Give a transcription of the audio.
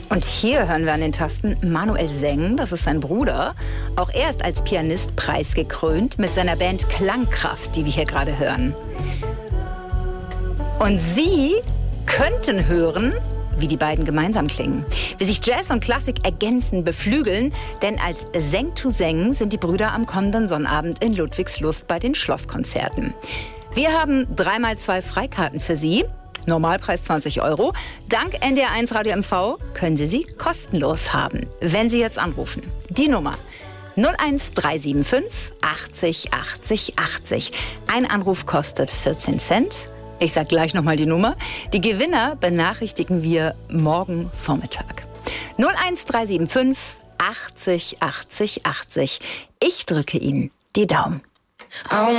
Und hier hören wir an den Tasten Manuel Seng, das ist sein Bruder. Auch er ist als Pianist preisgekrönt mit seiner Band Klangkraft, die wir hier gerade hören. Und Sie könnten hören, wie die beiden gemeinsam klingen. Wie sich Jazz und Klassik ergänzen, beflügeln. Denn als Seng to Seng sind die Brüder am kommenden Sonnabend in Ludwigslust bei den Schlosskonzerten. Wir haben 3x2 Freikarten für Sie. Normalpreis 20 €. Dank NDR1 Radio MV können Sie sie kostenlos haben, wenn Sie jetzt anrufen. Die Nummer 01375 80 80 80. Ein Anruf kostet 14 Cent. Ich sage gleich nochmal die Nummer. Die Gewinner benachrichtigen wir morgen Vormittag. 01375 80 80 80. Ich drücke Ihnen die Daumen.